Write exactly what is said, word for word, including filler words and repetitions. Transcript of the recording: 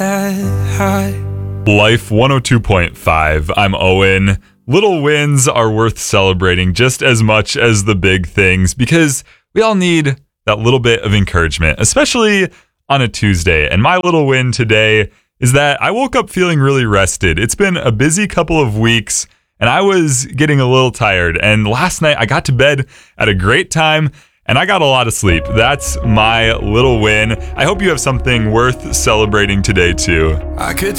Life one oh two point five. I'm Owen. Little wins are worth celebrating just as much as the big things because we all need that little bit of encouragement, especially on a Tuesday. And my little win today is that I woke up feeling really rested. It's been a busy couple of weeks and I was getting a little tired. And last night I got to bed at a great time and I got a lot of sleep. That's my little win. I hope you have something worth celebrating today too. I could